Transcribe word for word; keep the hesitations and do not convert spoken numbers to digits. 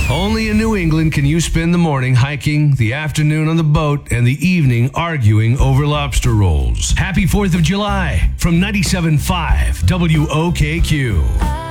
Only in New England can you spend the morning hiking, the afternoon on the boat, and the evening arguing over lobster rolls. Happy fourth of July from ninety-seven point five W O K Q.